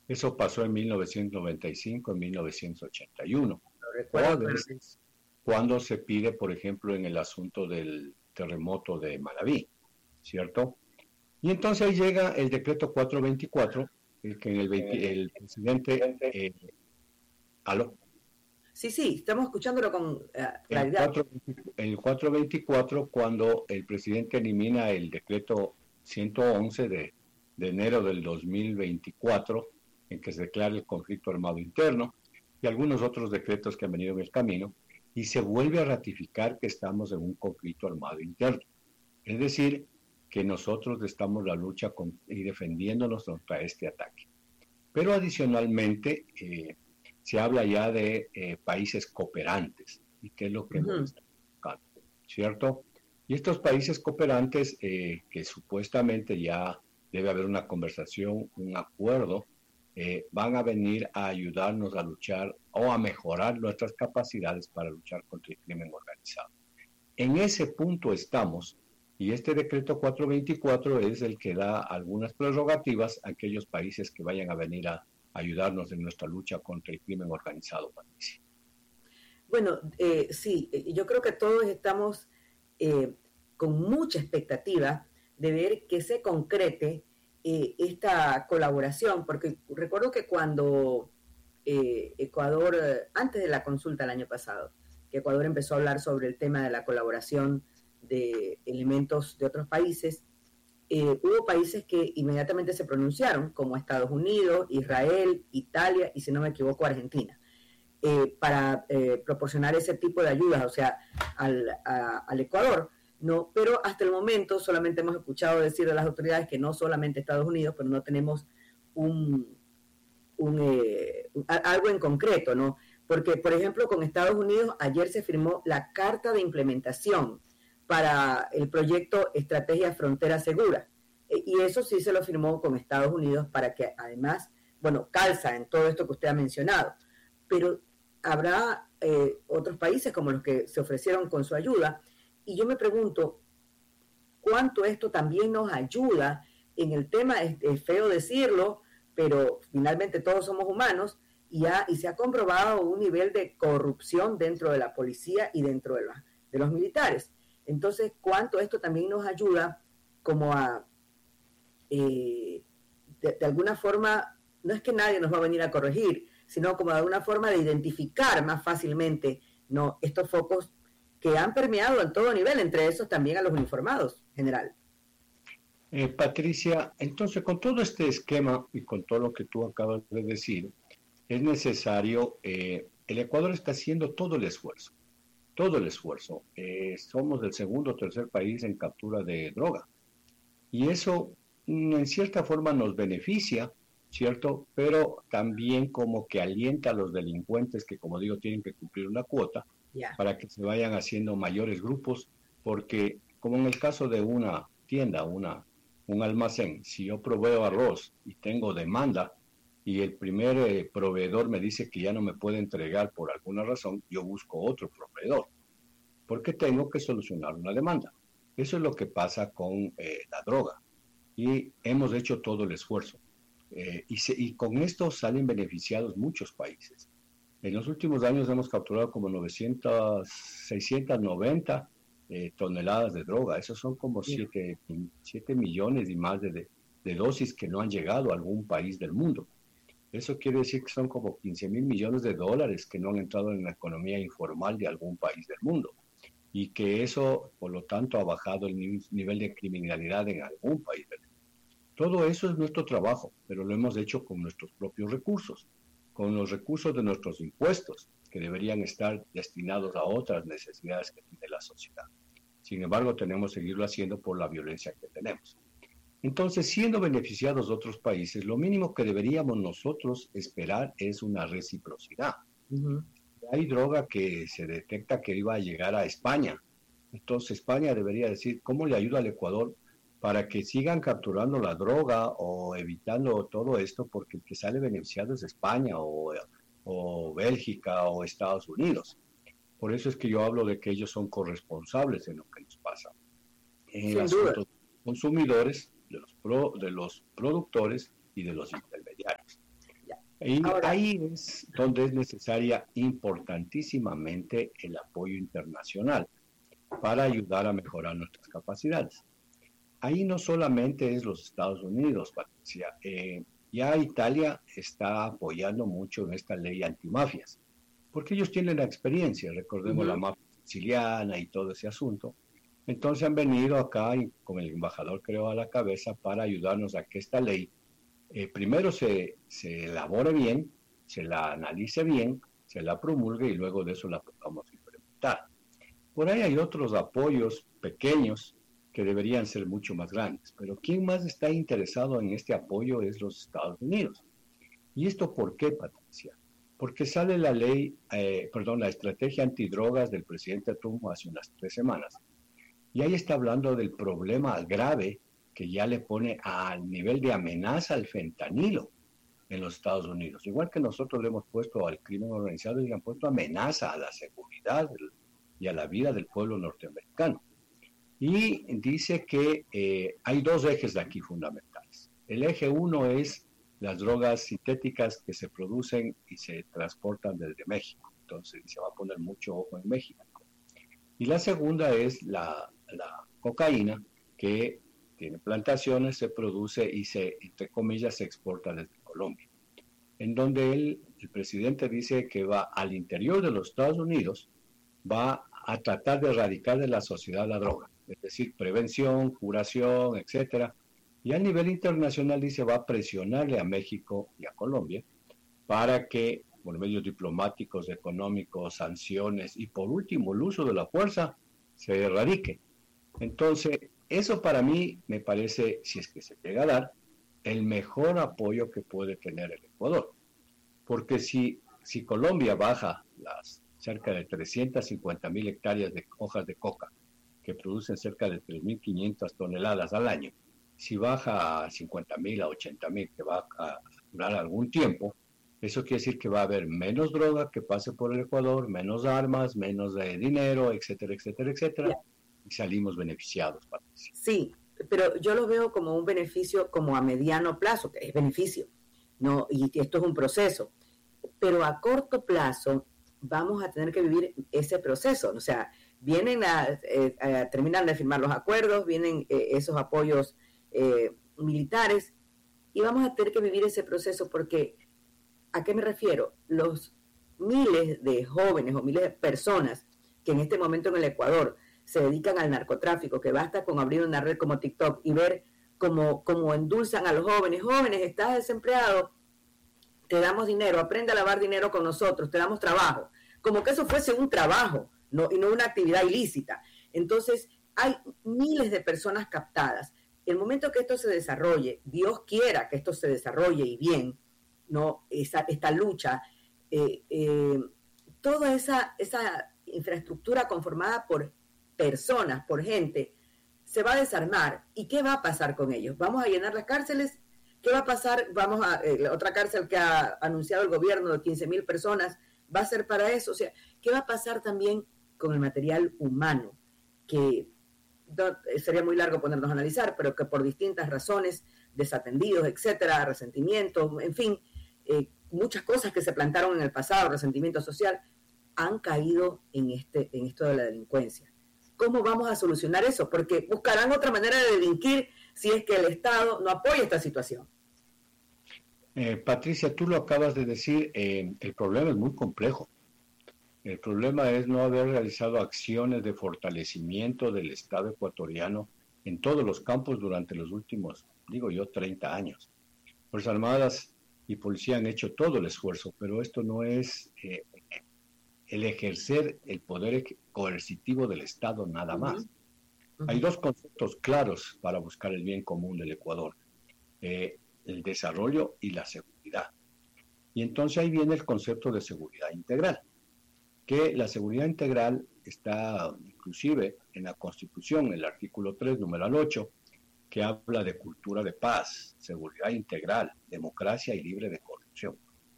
Eso pasó en 1995, en 1981. Lo O a recuerdo, pero veces cuando se pide, por ejemplo, en el asunto del terremoto de Manabí, ¿cierto? Y entonces ahí llega el decreto 424, el que en el presidente, aló, sí, sí, estamos escuchándolo con el claridad. 424, cuando el presidente elimina el decreto 111 de enero del 2024, en que se declara el conflicto armado interno, y algunos otros decretos que han venido en el camino, y se vuelve a ratificar que estamos en un conflicto armado interno. Es decir, que nosotros estamos la lucha y defendiéndonos contra este ataque. Pero adicionalmente, se habla ya de países cooperantes, y qué es lo que hemos Ujú. estado buscando, ¿cierto? Y estos países cooperantes, que supuestamente ya debe haber una conversación, un acuerdo, van a venir a ayudarnos a luchar o a mejorar nuestras capacidades para luchar contra el crimen organizado. En ese punto estamos, y este decreto 424 es el que da algunas prerrogativas a aquellos países que vayan a venir a ayudarnos en nuestra lucha contra el crimen organizado, Patricia. Bueno, sí, yo creo que todos estamos eh, con mucha expectativa de ver que se concrete esta colaboración, porque recuerdo que cuando Ecuador, antes de la consulta el año pasado, que Ecuador empezó a hablar sobre el tema de la colaboración de elementos de otros países, hubo países que inmediatamente se pronunciaron, como Estados Unidos, Israel, Italia y, si no me equivoco, Argentina, para proporcionar ese tipo de ayudas, o sea, al Ecuador. No, pero hasta el momento solamente hemos escuchado decir de las autoridades que no solamente Estados Unidos, pero no tenemos un, algo en concreto, ¿no? Porque, por ejemplo, con Estados Unidos ayer se firmó la carta de implementación para el proyecto Estrategia Frontera Segura. Y eso sí se lo firmó con Estados Unidos para que además, bueno, calza en todo esto que usted ha mencionado. Pero habrá otros países como los que se ofrecieron con su ayuda. Y yo me pregunto, ¿cuánto esto también nos ayuda en el tema? Es feo decirlo, pero finalmente todos somos humanos y se ha comprobado un nivel de corrupción dentro de la policía y dentro de los militares. Entonces, ¿cuánto esto también nos ayuda como a, de alguna forma, no es que nadie nos va a venir a corregir, sino como de alguna forma de identificar más fácilmente, ¿no?, estos focos que han permeado en todo nivel, entre esos también a los uniformados, general? Patricia, entonces con todo este esquema y con todo lo que tú acabas de decir, es necesario, el Ecuador está haciendo todo el esfuerzo. Somos el segundo o tercer país en captura de droga. Y eso en cierta forma nos beneficia, ¿cierto? Pero también como que alienta a los delincuentes que, como digo, tienen que cumplir una cuota Ya. para que se vayan haciendo mayores grupos, porque como en el caso de una tienda, un almacén, si yo proveo arroz y tengo demanda y el primer proveedor me dice que ya no me puede entregar por alguna razón, yo busco otro proveedor, porque tengo que solucionar una demanda. Eso es lo que pasa con la droga y hemos hecho todo el esfuerzo. Y con esto salen beneficiados muchos países. En los últimos años hemos capturado como 690 toneladas de droga. Esos son como 7 millones y más de dosis que no han llegado a algún país del mundo. Eso quiere decir que son como 15.000 millones de dólares que no han entrado en la economía informal de algún país del mundo. Y que eso, por lo tanto, ha bajado el nivel de criminalidad en algún país del mundo. Todo eso es nuestro trabajo, pero lo hemos hecho con nuestros propios recursos, con los recursos de nuestros impuestos, que deberían estar destinados a otras necesidades que tiene la sociedad. Sin embargo, tenemos que seguirlo haciendo por la violencia que tenemos. Entonces, siendo beneficiados otros países, lo mínimo que deberíamos nosotros esperar es una reciprocidad. Uh-huh. Hay droga que se detecta que iba a llegar a España. Entonces, España debería decir, ¿cómo le ayuda al Ecuador para que sigan capturando la droga o evitando todo esto? Porque el que sale beneficiado es España o Bélgica o Estados Unidos. Por eso es que yo hablo de que ellos son corresponsables en lo que nos pasa. En el Sin duda. asunto de los consumidores, de los productores y de los intermediarios. Y Ahora, ahí es donde es necesaria importantísimamente el apoyo internacional para ayudar a mejorar nuestras capacidades. Ahí no solamente es los Estados Unidos, Patricia. Ya Italia está apoyando mucho en esta ley antimafias, porque ellos tienen la experiencia, recordemos la ujú, mafia siciliana y todo ese asunto. Entonces han venido acá y con el embajador creo a la cabeza para ayudarnos a que esta ley primero se elabore bien, se la analice bien, se la promulgue y luego de eso la podamos implementar. Por ahí hay otros apoyos pequeños que deberían ser mucho más grandes, pero quien más está interesado en este apoyo es los Estados Unidos. ¿Y esto por qué, Patricia? Porque sale la ley, la estrategia antidrogas del presidente Trump hace unas 3 semanas. Y ahí está hablando del problema grave que ya le pone al nivel de amenaza al fentanilo en los Estados Unidos. Igual que nosotros le hemos puesto al crimen organizado y le han puesto amenaza a la seguridad y a la vida del pueblo norteamericano. Y dice que hay dos ejes de aquí fundamentales. El eje uno es las drogas sintéticas que se producen y se transportan desde México. Entonces se va a poner mucho ojo en México. Y la segunda es la cocaína, que tiene plantaciones, se produce y entre comillas, se exporta desde Colombia. En donde el presidente dice que va al interior de los Estados Unidos, va a tratar de erradicar de la sociedad la droga, es decir, prevención, curación, etcétera. Y a nivel internacional dice va a presionarle a México y a Colombia para que por medios diplomáticos, económicos, sanciones y por último el uso de la fuerza se erradique. Entonces, eso para mí me parece, si es que se llega a dar, el mejor apoyo que puede tener el Ecuador. Porque si Colombia baja las cerca de 350.000 hectáreas de hojas de coca, que producen cerca de 3.500 toneladas al año, si baja a 50.000, a 80.000, que va a durar algún tiempo, eso quiere decir que va a haber menos droga que pase por el Ecuador, menos armas, menos dinero, etcétera, etcétera, etcétera, ya, y salimos beneficiados, Patricia. sí, pero yo lo veo como un beneficio como a mediano plazo, que es beneficio, ¿no? Y esto es un proceso, pero a corto plazo vamos a tener que vivir ese proceso, o sea, terminan de firmar los acuerdos, vienen esos apoyos militares y vamos a tener que vivir ese proceso porque, ¿a qué me refiero? Los miles de jóvenes o miles de personas que en este momento en el Ecuador se dedican al narcotráfico, que basta con abrir una red como TikTok y ver cómo endulzan a los jóvenes. Jóvenes, estás desempleado, te damos dinero, aprende a lavar dinero con nosotros, te damos trabajo. Como que eso fuese un trabajo, ¿no? Y no una actividad ilícita. Entonces, hay miles de personas captadas. El momento que esto se desarrolle, Dios quiera que esto se desarrolle y bien, ¿no? Esta lucha, eh, eh, toda esa infraestructura conformada por personas, por gente, se va a desarmar. ¿Y qué va a pasar con ellos? ¿Vamos a llenar las cárceles? ¿Qué va a pasar? La otra cárcel que ha anunciado el gobierno de 15.000 personas, va a ser para eso. O sea, ¿qué va a pasar también con el material humano? Que sería muy largo ponernos a analizar, pero que por distintas razones, desatendidos, etcétera, resentimientos, en fin, muchas cosas que se plantaron en el pasado, resentimiento social, han caído en esto de la delincuencia. ¿Cómo vamos a solucionar eso? Porque buscarán otra manera de delinquir si es que el Estado no apoya esta situación. Patricia, tú lo acabas de decir, el problema es muy complejo. El problema es no haber realizado acciones de fortalecimiento del Estado ecuatoriano en todos los campos durante los últimos, digo yo, 30 años. Fuerzas Armadas y Policía han hecho todo el esfuerzo, pero esto no es el ejercer el poder coercitivo del Estado nada más. Hay dos conceptos claros para buscar el bien común del Ecuador, el desarrollo y la seguridad. Y entonces ahí viene el concepto de seguridad integral, que la seguridad integral está inclusive en la Constitución, el artículo 3, numeral 8, que habla de cultura de paz, seguridad integral, democracia y libre de corrupción.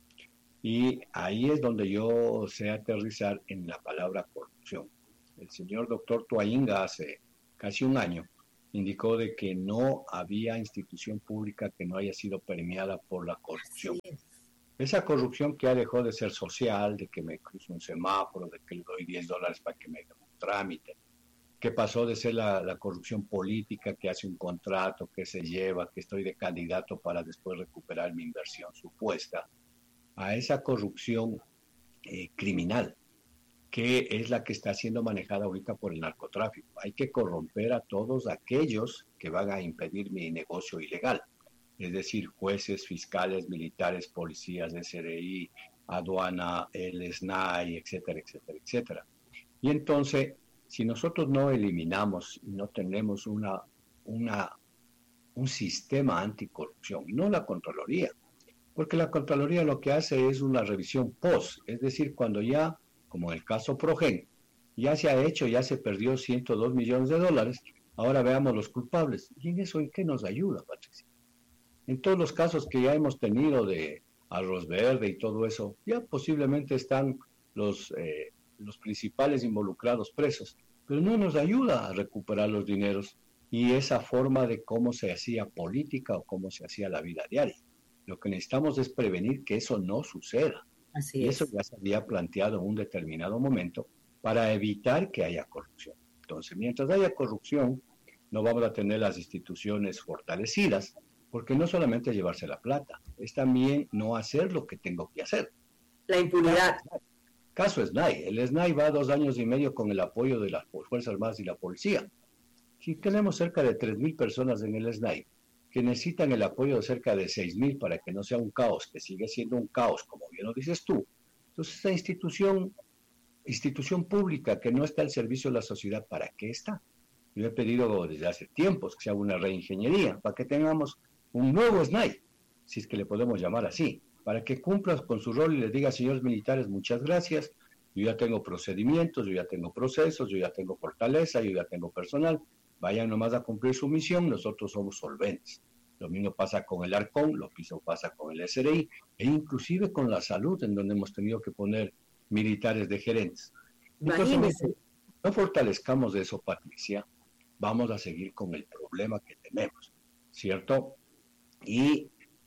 Y ahí es donde yo sé aterrizar en la palabra corrupción. El señor doctor Toainga hace casi un año indicó de que no había institución pública que no haya sido permeada por la corrupción. Esa corrupción que ya dejó de ser social, de que me cruzo un semáforo, de que le doy $10 para que me haga un trámite, que pasó de ser la corrupción política, que hace un contrato, que se lleva, que estoy de candidato para después recuperar mi inversión supuesta, a esa corrupción criminal, que es la que está siendo manejada ahorita por el narcotráfico. Hay que corromper a todos aquellos que van a impedir mi negocio ilegal, es decir, jueces, fiscales, militares, policías, SRI, aduana, el SNAI, etcétera, etcétera, etcétera. Y entonces, si nosotros no eliminamos y no tenemos un sistema anticorrupción, no la Contraloría, porque la Contraloría lo que hace es una revisión post, es decir, cuando ya, como en el caso Progen, ya se ha hecho, ya se perdió $102 millones, ahora veamos los culpables. ¿Y en eso en qué nos ayuda, Patricia? En todos los casos que ya hemos tenido de Arroz Verde y todo eso, ya posiblemente están los principales involucrados presos, pero no nos ayuda a recuperar los dineros y esa forma de cómo se hacía política o cómo se hacía la vida diaria. Lo que necesitamos es prevenir que eso no suceda. Así y es. eso ya se había planteado en un determinado momento para evitar que haya corrupción. Entonces, mientras haya corrupción, no vamos a tener las instituciones fortalecidas, porque no solamente es llevarse la plata, es también no hacer lo que tengo que hacer. La impunidad. Caso SNAI. El SNAI va 2 años y medio con el apoyo de las Fuerzas Armadas y la policía. Si tenemos cerca de 3.000 personas en el SNAI que necesitan el apoyo de cerca de 6.000 para que no sea un caos, que sigue siendo un caos, como bien lo dices tú, entonces esa institución pública que no está al servicio de la sociedad, ¿para qué está? Yo he pedido desde hace tiempos que se haga una reingeniería para que tengamos un nuevo SNAI, si es que le podemos llamar así, para que cumpla con su rol y les diga, señores militares, muchas gracias, yo ya tengo procedimientos, yo ya tengo procesos, yo ya tengo fortaleza, yo ya tengo personal, vayan nomás a cumplir su misión, nosotros somos solventes. Lo mismo pasa con el ARCON, lo mismo pasa con el SRI, e inclusive con la salud, en donde hemos tenido que poner militares de gerentes. Entonces, no fortalezcamos eso, Patricia, vamos a seguir con el problema que tenemos, ¿cierto? Y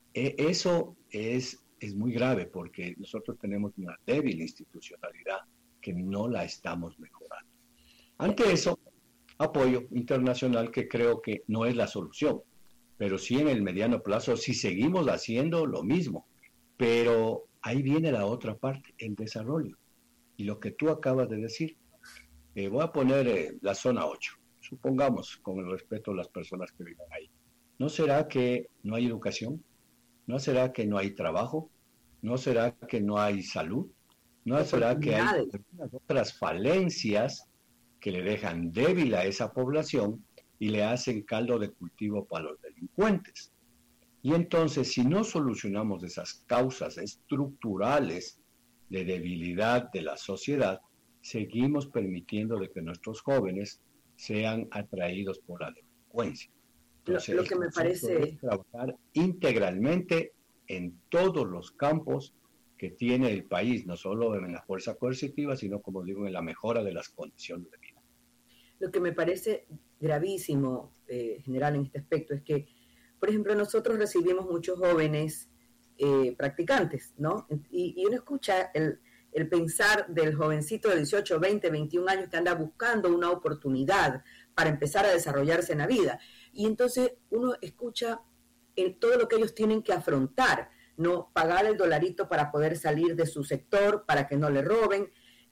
eso es muy grave porque nosotros tenemos una débil institucionalidad que no la estamos mejorando. Ante eso, apoyo internacional que creo que no es la solución, pero sí en el mediano plazo, si seguimos haciendo lo mismo. Pero ahí viene la otra parte, el desarrollo. Y lo que tú acabas de decir, voy a poner la zona 8, supongamos, con el respeto a las personas que viven ahí. ¿No será que no hay educación? ¿No será que no hay trabajo? ¿No será que no hay salud? ¿No será que hay otras falencias que le dejan débil a esa población y le hacen caldo de cultivo para los delincuentes? Y entonces, si no solucionamos esas causas estructurales de debilidad de la sociedad, seguimos permitiendo de que nuestros jóvenes sean atraídos por la delincuencia. Entonces, lo que me parece es trabajar integralmente en todos los campos que tiene el país, no solo en la fuerza coercitiva, sino, como digo, en la mejora de las condiciones de vida. Lo que me parece gravísimo, general, en este aspecto, es que, por ejemplo, nosotros recibimos muchos jóvenes practicantes, ¿no? Y uno escucha el pensar del jovencito de 18, 20, 21 años que anda buscando una oportunidad para empezar a desarrollarse en la vida. Y entonces uno escucha todo lo que ellos tienen que afrontar, ¿no? Pagar el dolarito para poder salir de su sector, para que no le roben,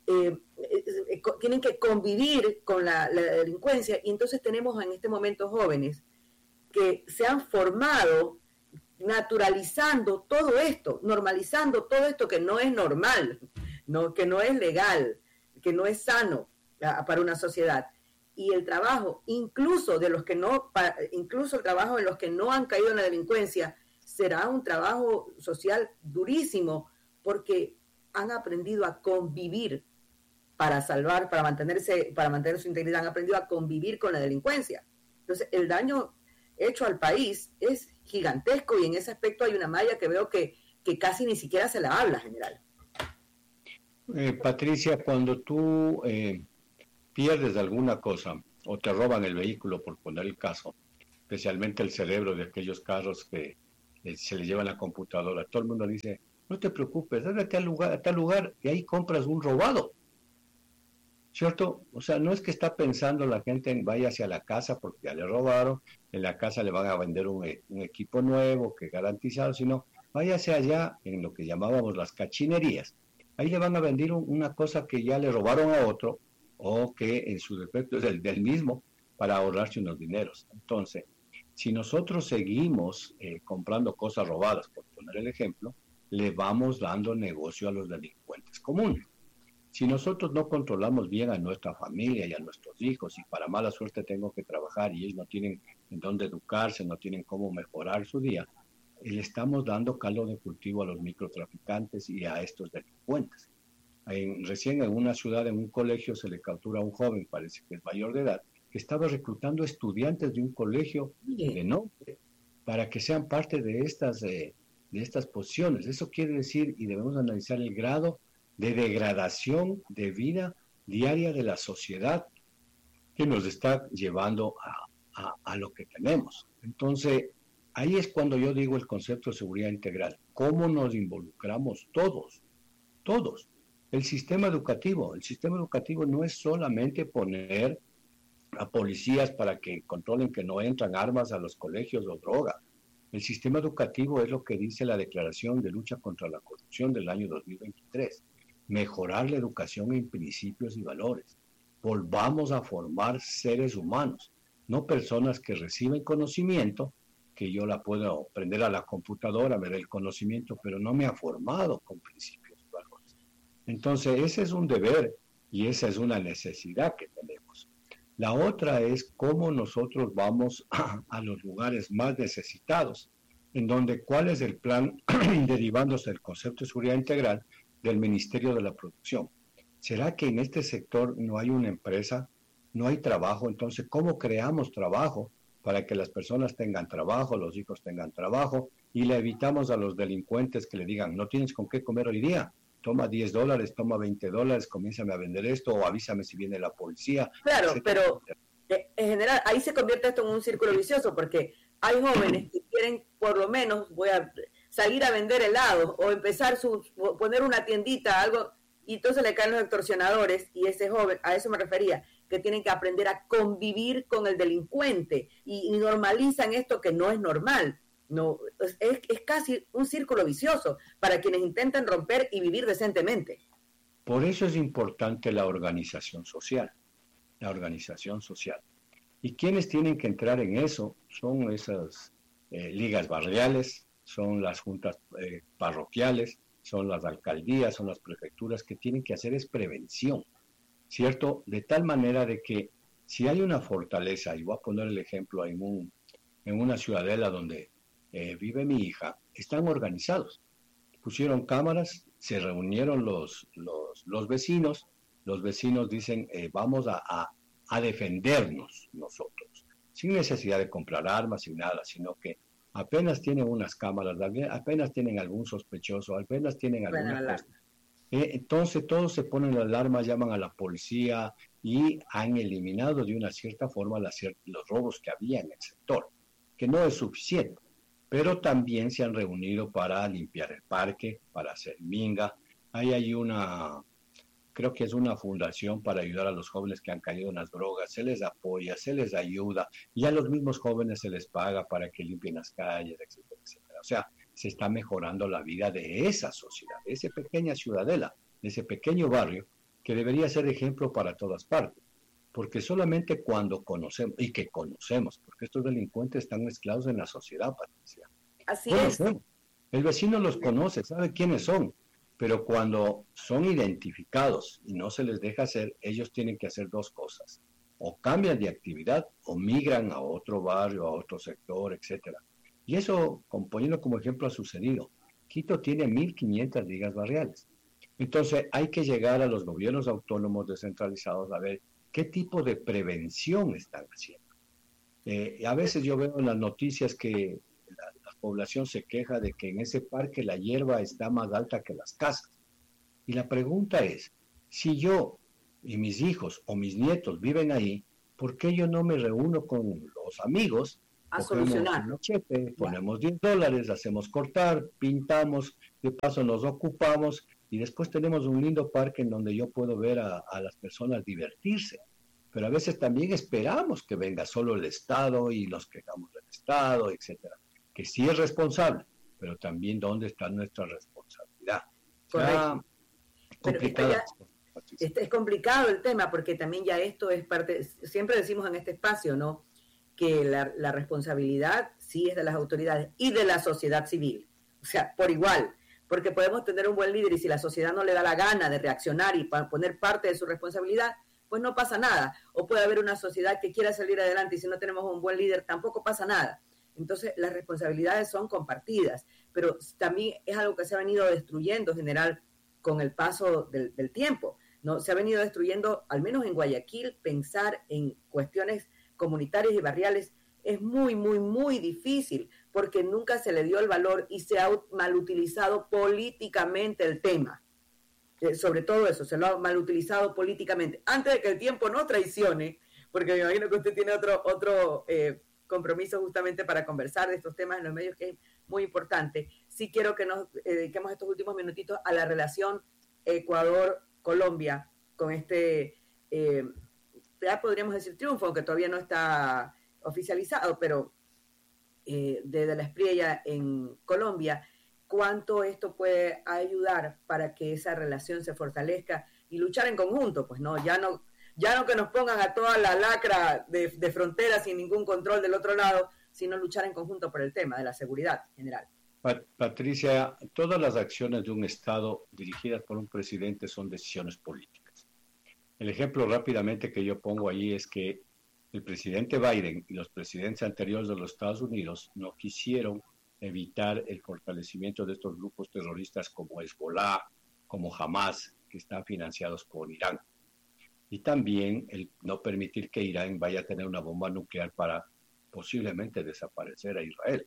tienen que convivir con la delincuencia, y entonces tenemos en este momento jóvenes que se han formado naturalizando todo esto, normalizando todo esto que no es normal, ¿no? Que no es legal, que no es sano para una sociedad. Y el trabajo, incluso el trabajo en los que no han caído en la delincuencia, será un trabajo social durísimo, porque han aprendido a convivir para mantener su integridad, han aprendido a convivir con la delincuencia. Entonces, el daño hecho al país es gigantesco, y en ese aspecto hay una malla que veo que casi ni siquiera se la habla, general. Patricia, cuando tú pierdes alguna cosa o te roban el vehículo, por poner el caso, especialmente el cerebro de aquellos carros que se les llevan la computadora, todo el mundo dice, no te preocupes, dale a tal lugar y ahí compras un robado, ¿cierto? O sea, no es que está pensando la gente en vaya hacia la casa porque ya le robaron, en la casa le van a vender un equipo nuevo que garantizado, sino váyase allá en lo que llamábamos las cachinerías. Ahí le van a vender una cosa que ya le robaron a otro o que en su defecto es del mismo para ahorrarse unos dineros. Entonces, si nosotros seguimos comprando cosas robadas, por poner el ejemplo, le vamos dando negocio a los delincuentes comunes. Si nosotros no controlamos bien a nuestra familia y a nuestros hijos, y para mala suerte tengo que trabajar y ellos no tienen en dónde educarse, no tienen cómo mejorar su día, le estamos dando caldo de cultivo a los microtraficantes y a estos delincuentes. Recién en una ciudad, en un colegio, se le captura a un joven, parece que es mayor de edad, que estaba reclutando estudiantes de un colegio de nombre para que sean parte de estas posiciones. Eso quiere decir, y debemos analizar el grado de degradación de vida diaria de la sociedad que nos está llevando a lo que tenemos. Entonces, ahí es cuando yo digo el concepto de seguridad integral. ¿Cómo nos involucramos todos? Todos. El sistema educativo no es solamente poner a policías para que controlen que no entran armas a los colegios o droga. El sistema educativo es lo que dice la Declaración de Lucha contra la Corrupción del año 2023. Mejorar la educación en principios y valores. Volvamos a formar seres humanos, no personas que reciben conocimiento, que yo la puedo prender a la computadora, me da el conocimiento, pero no me ha formado con principios y valores. Entonces, ese es un deber y esa es una necesidad que tenemos. La otra es cómo nosotros vamos a los lugares más necesitados, en donde cuál es el plan derivándose del concepto de seguridad integral del Ministerio de la Producción. ¿Será que en este sector no hay una empresa, no hay trabajo? Entonces, ¿cómo creamos trabajo para que las personas tengan trabajo, los hijos tengan trabajo y le evitamos a los delincuentes que le digan, no tienes con qué comer hoy día? Toma $10, toma $20, comiénzame a vender esto o avísame si viene la policía. Claro, etcétera. Pero en general ahí se convierte esto en un círculo vicioso porque hay jóvenes que quieren, por lo menos, voy a salir a vender helados o empezar poner una tiendita, algo, y entonces le caen los extorsionadores y ese joven, a eso me refería, que tienen que aprender a convivir con el delincuente y normalizan esto que no es normal. No, es casi un círculo vicioso para quienes intentan romper y vivir decentemente. Por eso es importante la organización social. La organización social. ¿Y quienes tienen que entrar en eso? Son esas ligas barriales, son las juntas parroquiales, son las alcaldías, son las prefecturas que tienen que hacer es prevención, ¿cierto? De tal manera de que si hay una fortaleza, y voy a poner el ejemplo en una ciudadela donde vive mi hija, están organizados. Pusieron cámaras, se reunieron los vecinos dicen, vamos a defendernos nosotros, sin necesidad de comprar armas, sin nada, sino que apenas tienen unas cámaras, apenas tienen algún sospechoso, apenas tienen alguna cosa. Entonces todos se ponen la alarma, llaman a la policía y han eliminado de una cierta forma los robos que había en el sector, que no es suficiente. Pero también se han reunido para limpiar el parque, para hacer minga. Ahí hay creo que es una fundación para ayudar a los jóvenes que han caído en las drogas. Se les apoya, se les ayuda, y a los mismos jóvenes se les paga para que limpien las calles, etcétera, etcétera. O sea, se está mejorando la vida de esa sociedad, de esa pequeña ciudadela, de ese pequeño barrio, que debería ser ejemplo para todas partes. Porque solamente cuando conocemos, porque estos delincuentes están mezclados en la sociedad, Patricia. Así conocemos. El vecino los conoce, sabe quiénes son, pero cuando son identificados y no se les deja hacer, ellos tienen que hacer dos cosas. O cambian de actividad o migran a otro barrio, a otro sector, etcétera. Y eso, poniendo como ejemplo, ha sucedido. Quito tiene 1.500 ligas barriales. Entonces hay que llegar a los gobiernos autónomos descentralizados a ver ¿qué tipo de prevención están haciendo? A veces yo veo en las noticias que la población se queja de que en ese parque la hierba está más alta que las casas. Y la pregunta es, si yo y mis hijos o mis nietos viven ahí, ¿por qué yo no me reúno con los amigos A Cogemos un solucionarlo. machete, Ya. ponemos $10, hacemos cortar, pintamos, de paso nos ocupamos y después tenemos un lindo parque en donde yo puedo ver a las personas divertirse. Pero a veces también esperamos que venga solo el Estado y nos quejamos del Estado, etcétera. Que sí es responsable, pero también dónde está nuestra responsabilidad. Correcto. Pero Complicada. es complicado el tema porque también ya esto es parte, siempre decimos en este espacio, ¿no? Que la responsabilidad sí es de las autoridades y de la sociedad civil, o sea, por igual, porque podemos tener un buen líder y si la sociedad no le da la gana de reaccionar y poner parte de su responsabilidad, pues no pasa nada, o puede haber una sociedad que quiera salir adelante y si no tenemos un buen líder tampoco pasa nada. Entonces las responsabilidades son compartidas, pero también es algo que se ha venido destruyendo en general con el paso del tiempo, ¿no? Se ha venido destruyendo, al menos en Guayaquil, pensar en cuestiones comunitarias y barriales es muy, muy, muy difícil porque nunca se le dio el valor y se ha mal utilizado políticamente el tema. Sobre todo eso, se lo ha mal utilizado políticamente. Antes de que el tiempo no traicione, porque me imagino que usted tiene otro compromiso justamente para conversar de estos temas en los medios que es muy importante. Sí quiero que nos dediquemos estos últimos minutitos a la relación Ecuador-Colombia con ya podríamos decir triunfo, aunque todavía no está oficializado, pero desde la Espriella en Colombia, cuánto esto puede ayudar para que esa relación se fortalezca y luchar en conjunto, pues no, ya no que nos pongan a toda la lacra de frontera sin ningún control del otro lado, sino luchar en conjunto por el tema de la seguridad general. Patricia, todas las acciones de un Estado dirigidas por un presidente son decisiones políticas. El ejemplo rápidamente que yo pongo ahí es que el presidente Biden y los presidentes anteriores de los Estados Unidos no quisieron evitar el fortalecimiento de estos grupos terroristas como Hezbollah, como Hamas, que están financiados por Irán. Y también el no permitir que Irán vaya a tener una bomba nuclear para posiblemente desaparecer a Israel.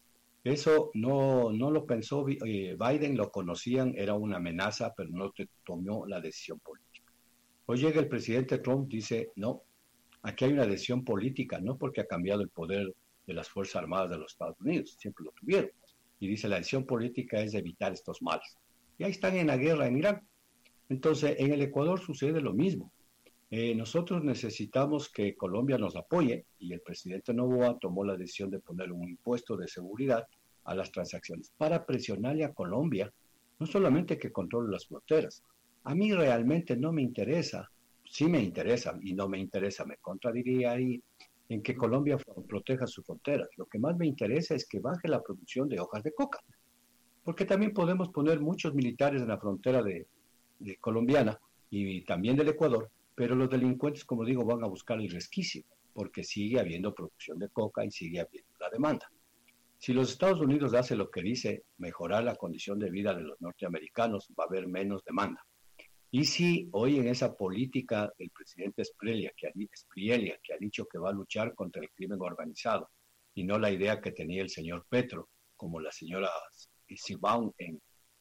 Eso no lo pensó Biden, lo conocían, era una amenaza, pero no tomó la decisión política. Hoy llega el presidente Trump, dice, no, aquí hay una decisión política, no porque ha cambiado el poder de las Fuerzas Armadas de los Estados Unidos, siempre lo tuvieron. Y dice, la decisión política es evitar estos males. Y ahí están en la guerra en Irán. Entonces, en el Ecuador sucede lo mismo. Nosotros necesitamos que Colombia nos apoye y el presidente Noboa tomó la decisión de poner un impuesto de seguridad a las transacciones para presionarle a Colombia, no solamente que controle las fronteras. A mí realmente no me interesa, sí me interesa y no me interesa, me contradiría ahí en que Colombia proteja sus fronteras. Lo que más me interesa es que baje la producción de hojas de coca, porque también podemos poner muchos militares en la frontera de colombiana y también del Ecuador, pero los delincuentes, como digo, van a buscar el resquicio, porque sigue habiendo producción de coca y sigue habiendo la demanda. Si los Estados Unidos hacen lo que dice, mejorar la condición de vida de los norteamericanos, va a haber menos demanda. Y si hoy en esa política del presidente Espriella, que ha dicho que va a luchar contra el crimen organizado, y no la idea que tenía el señor Petro, como la señora Sheinbaum en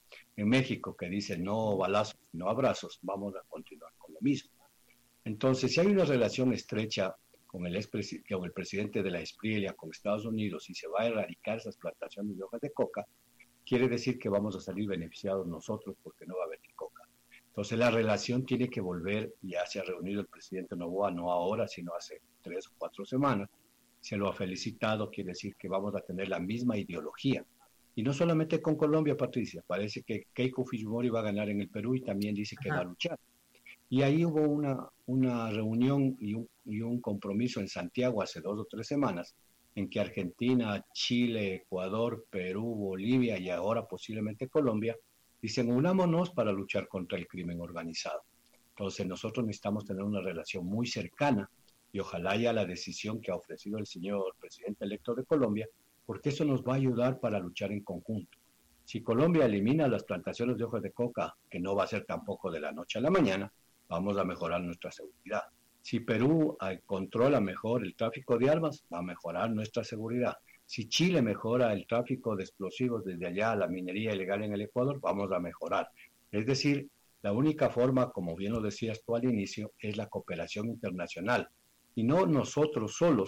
México, que dice no balazos, no abrazos, vamos a continuar con lo mismo. Entonces, si hay una relación estrecha con el presidente de la Espriella, con Estados Unidos, y se va a erradicar esas plantaciones de hojas de coca, quiere decir que vamos a salir beneficiados nosotros porque no va a haber coca. Entonces, la relación tiene que volver, ya se ha reunido el presidente Noboa, no ahora, sino hace 3 o 4 semanas, se lo ha felicitado, quiere decir que vamos a tener la misma ideología. Y no solamente con Colombia, Patricia, parece que Keiko Fujimori va a ganar en el Perú y también dice que va a luchar. Y ahí hubo una reunión y un compromiso en Santiago hace 2 o 3 semanas, en que Argentina, Chile, Ecuador, Perú, Bolivia y ahora posiblemente Colombia, dicen unámonos para luchar contra el crimen organizado. Entonces nosotros necesitamos tener una relación muy cercana y ojalá haya la decisión que ha ofrecido el señor presidente electo de Colombia, porque eso nos va a ayudar para luchar en conjunto. Si Colombia elimina las plantaciones de hojas de coca, que no va a ser tampoco de la noche a la mañana, vamos a mejorar nuestra seguridad. Si Perú controla mejor el tráfico de armas, va a mejorar nuestra seguridad. Si Chile mejora el tráfico de explosivos desde allá a la minería ilegal en el Ecuador, vamos a mejorar. Es decir, la única forma, como bien lo decías tú al inicio, es la cooperación internacional. Y no nosotros solos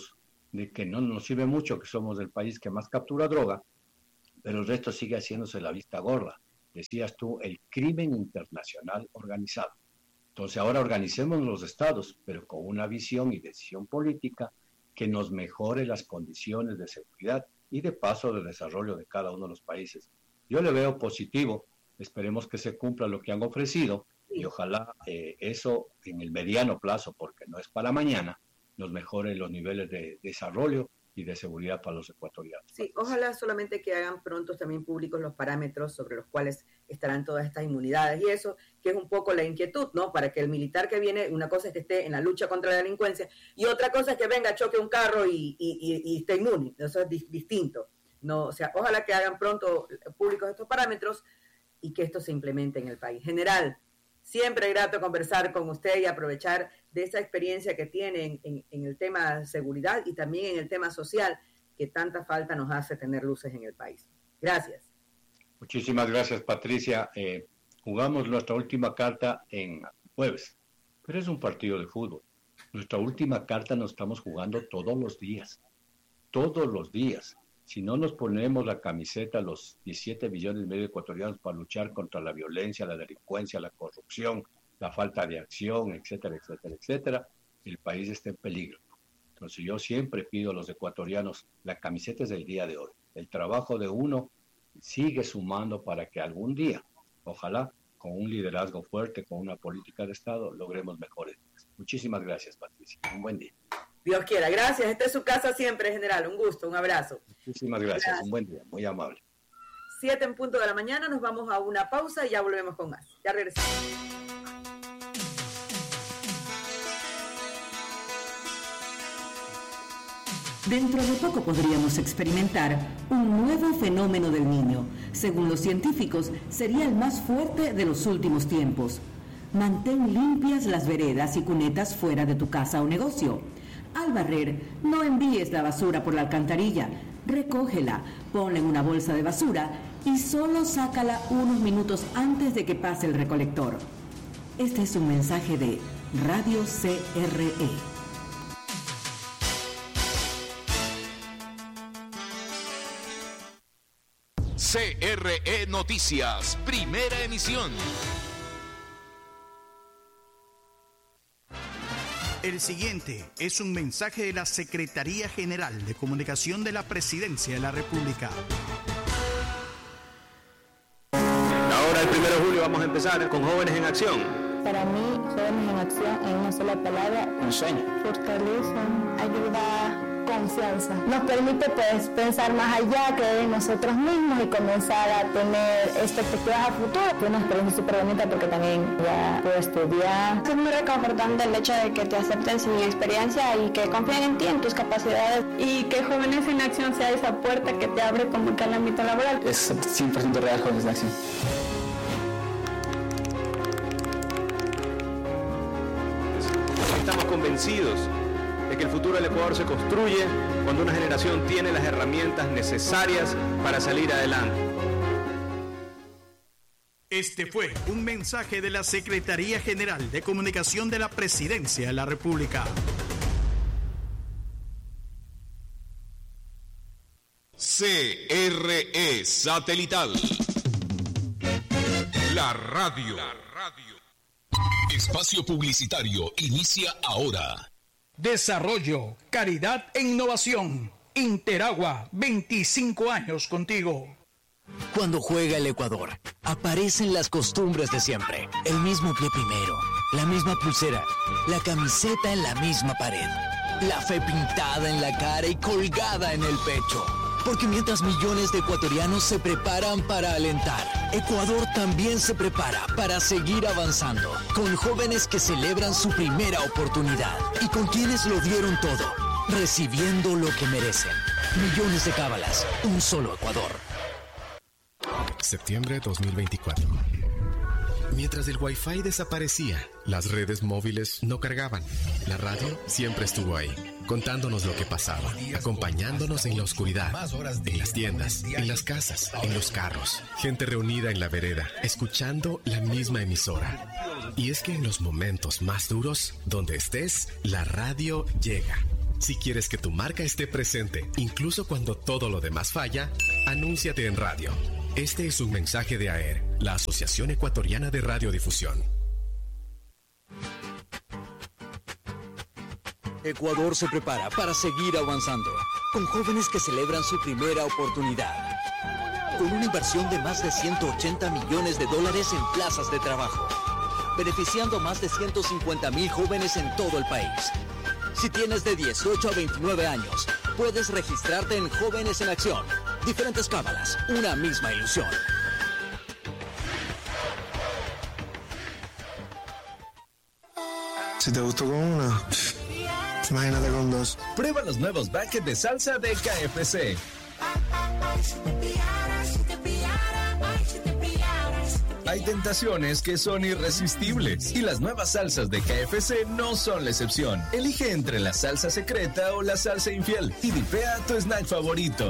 de que no nos sirve mucho, que somos el país que más captura droga, pero el resto sigue haciéndose la vista gorda. Decías tú, el crimen internacional organizado. Entonces ahora organicemos los estados, pero con una visión y decisión política que nos mejore las condiciones de seguridad y de paso de desarrollo de cada uno de los países. Yo le veo positivo, esperemos que se cumpla lo que han ofrecido y ojalá eso en el mediano plazo, porque no es para mañana, nos mejore los niveles de desarrollo y de seguridad para los ecuatorianos. Sí, ojalá solamente que hagan pronto también públicos los parámetros sobre los cuales estarán todas estas inmunidades y eso, que es un poco la inquietud, ¿no? Para que el militar que viene, una cosa es que esté en la lucha contra la delincuencia y otra cosa es que venga, choque un carro y esté inmune. Eso es distinto. No, o sea, ojalá que hagan pronto públicos estos parámetros y que esto se implemente en el país. General, siempre grato conversar con usted y aprovechar de esa experiencia que tiene en el tema de seguridad y también en el tema social, que tanta falta nos hace tener luces en el país. Gracias. Muchísimas gracias, Patricia. Jugamos nuestra última carta en jueves, pero es un partido de fútbol. Nuestra última carta nos estamos jugando todos los días. Todos los días. Si no nos ponemos la camiseta, los 17 millones y medio de ecuatorianos para luchar contra la violencia, la delincuencia, la corrupción, la falta de acción, etcétera, etcétera, etcétera, el país está en peligro. Entonces yo siempre pido a los ecuatorianos, la camiseta es del día de hoy. El trabajo de uno sigue sumando para que algún día, ojalá, con un liderazgo fuerte, con una política de Estado, logremos mejores días. Muchísimas gracias, Patricia. Un buen día. Dios quiera. Gracias. Esta es su casa siempre, general. Un gusto, un abrazo. Muchísimas gracias. Un buen día. Muy amable. 7 en punto de la mañana. Nos vamos a una pausa y ya volvemos con más. Ya regresamos. Dentro de poco podríamos experimentar un nuevo fenómeno del niño. Según los científicos, sería el más fuerte de los últimos tiempos. Mantén limpias las veredas y cunetas fuera de tu casa o negocio. Al barrer, no envíes la basura por la alcantarilla. Recógela, ponla en una bolsa de basura y solo sácala unos minutos antes de que pase el recolector. Este es un mensaje de Radio CRE. CRE Noticias, primera emisión. El siguiente es un mensaje de la Secretaría General de Comunicación de la Presidencia de la República. Ahora, el 1 de julio, vamos a empezar con Jóvenes en Acción. Para mí, Jóvenes en Acción, en una sola palabra, Un sueño. fortaleza, ayuda, confianza. Nos permite pensar más allá, creer en nosotros mismos y comenzar a tener expectativas a futuro. Fue una experiencia súper bonita porque también ya puedo estudiar. Es muy reconfortante el hecho de que te acepten sin experiencia y que confíen en ti, en tus capacidades. Y que Jóvenes en Acción sea esa puerta que te abre como que al ámbito laboral. Es 100% real Jóvenes en Acción. Estamos convencidos de que el futuro del Ecuador se construye cuando una generación tiene las herramientas necesarias para salir adelante. Este fue un mensaje de la Secretaría General de Comunicación de la Presidencia de la República. CRE Satelital. La radio. Espacio publicitario inicia ahora. Desarrollo, caridad e innovación. Interagua, 25 años contigo. Cuando juega el Ecuador, aparecen las costumbres de siempre. El mismo pie primero, la misma pulsera, la camiseta en la misma pared, la fe pintada en la cara y colgada en el pecho. Porque mientras millones de ecuatorianos se preparan para alentar, Ecuador también se prepara para seguir avanzando, con jóvenes que celebran su primera oportunidad y con quienes lo dieron todo, recibiendo lo que merecen. Millones de cábalas, un solo Ecuador. Septiembre 2024. Mientras el Wi-Fi desaparecía, las redes móviles no cargaban. La radio siempre estuvo ahí, contándonos lo que pasaba, acompañándonos en la oscuridad, en las tiendas, en las casas, en los carros. Gente reunida en la vereda, escuchando la misma emisora. Y es que en los momentos más duros, donde estés, la radio llega. Si quieres que tu marca esté presente, incluso cuando todo lo demás falla, anúnciate en radio. Este es un mensaje de AER, la Asociación Ecuatoriana de Radiodifusión. Ecuador se prepara para seguir avanzando, con jóvenes que celebran su primera oportunidad, con una inversión de más de $180 millones en plazas de trabajo, beneficiando a más de 150,000 jóvenes en todo el país. Si tienes de 18 a 29 años, puedes registrarte en Jóvenes en Acción. Diferentes cámaras, una misma ilusión. Si te gustó con una, imagínate con dos. Prueba los nuevos buckets de salsa de KFC. Hay tentaciones que son irresistibles y las nuevas salsas de KFC no son la excepción. Elige entre la salsa secreta o la salsa infiel y dipea tu snack favorito.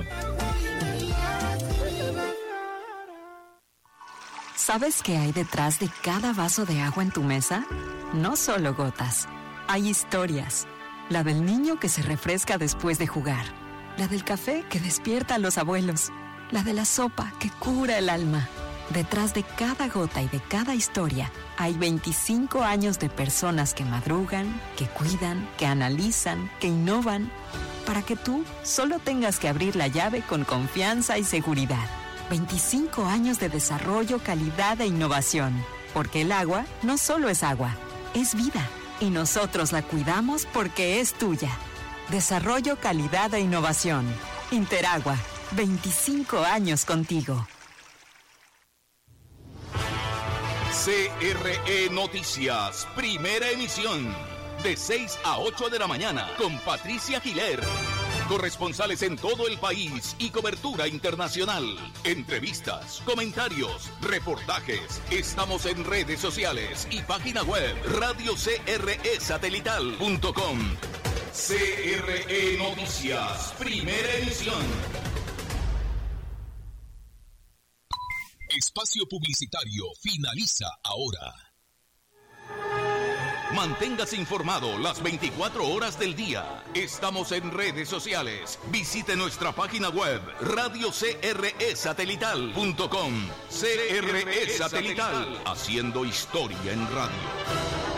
¿Sabes qué hay detrás de cada vaso de agua en tu mesa? No solo gotas, hay historias. La del niño que se refresca después de jugar, la del café que despierta a los abuelos, la de la sopa que cura el alma. Detrás de cada gota y de cada historia hay 25 años de personas que madrugan, que cuidan, que analizan, que innovan, para que tú solo tengas que abrir la llave con confianza y seguridad. 25 años de desarrollo, calidad e innovación, porque el agua no solo es agua, es vida, y nosotros la cuidamos porque es tuya. Desarrollo, calidad e innovación. Interagua, 25 años contigo. CRE Noticias, primera emisión, de 6 a 8 de la mañana, con Patricia Giler. Corresponsales en todo el país y cobertura internacional. Entrevistas, comentarios, reportajes. Estamos en redes sociales y página web radiocresatelital.com. CRE Noticias, primera emisión. Espacio publicitario finaliza ahora. Manténgase informado las 24 horas del día. Estamos en redes sociales. Visite nuestra página web radiocresatelital.com. CRE Satelital, haciendo historia en radio.